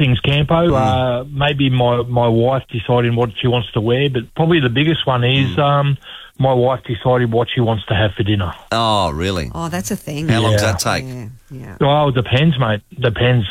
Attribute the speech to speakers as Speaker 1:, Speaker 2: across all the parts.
Speaker 1: things, Campo. Maybe my wife deciding what she wants to wear, but probably the biggest one is my wife decided what she wants to have for dinner.
Speaker 2: Oh, really?
Speaker 3: Oh, that's a thing.
Speaker 2: How long does that take?
Speaker 3: Yeah.
Speaker 1: Well, it depends, mate. Depends.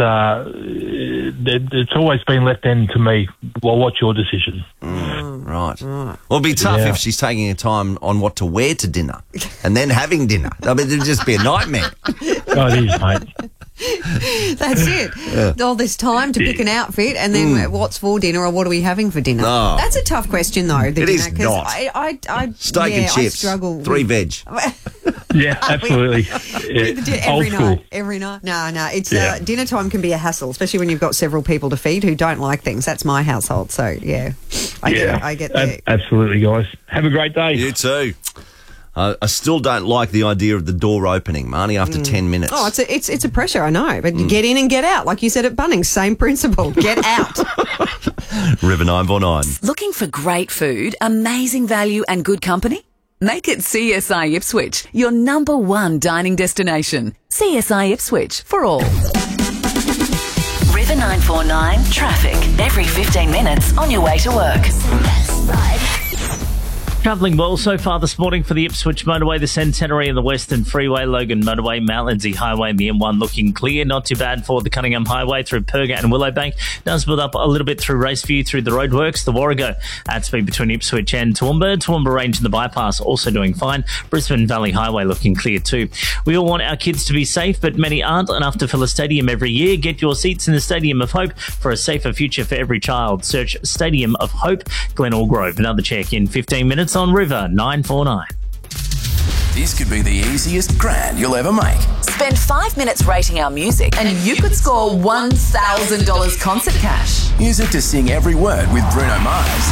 Speaker 1: It's always been left then to me. Well, what's your decision?
Speaker 2: Right. Well, it'd be tough if she's taking her time on what to wear to dinner and then having dinner. I mean, it'd just be a nightmare.
Speaker 1: Oh, it is, mate.
Speaker 3: That's it. All this time to pick an outfit and then what's for dinner or what are we having for dinner?
Speaker 2: Oh.
Speaker 3: That's a tough question, though.
Speaker 2: It is not.
Speaker 3: I
Speaker 2: Steak and chips.
Speaker 3: I struggle
Speaker 2: 3 veg.
Speaker 1: Yeah, absolutely.
Speaker 3: Every night. No. It's dinner time can be a hassle, especially when you've got several people to feed who don't like things. That's my household, so I get that.
Speaker 1: Absolutely, guys. Have a great day.
Speaker 2: You too. I still don't like the idea of the door opening, Marnie, after 10 minutes.
Speaker 3: Oh, it's a pressure, I know, but you get in and get out, like you said at Bunnings. Same principle. Get out.
Speaker 2: River 949.
Speaker 4: Looking for great food, amazing value and good company? Make it CSI Ipswich, your number one dining destination. CSI Ipswich, for all.
Speaker 5: River 949 traffic. Every 15 minutes on your way to work.
Speaker 6: Travelling well so far this morning for the Ipswich Motorway, the Centenary and the Western Freeway, Logan Motorway, Mount Lindesay Highway and the M1 looking clear. Not too bad for the Cunningham Highway through Perga and Willowbank. Does build up a little bit through Raceview through the roadworks. The Warrego at speed between Ipswich and Toowoomba. Toowoomba Range and the bypass also doing fine. Brisbane Valley Highway looking clear too. We all want our kids to be safe, but many aren't enough to fill a stadium every year. Get your seats in the Stadium of Hope for a safer future for every child. Search Stadium of Hope, Glenelg Grove. Another check in 15 minutes on River 949.
Speaker 7: This could be the easiest grand you'll ever make.
Speaker 5: Spend 5 minutes rating our music and you could score $1,000 concert cash.
Speaker 7: Use it to sing every word with Bruno Mars.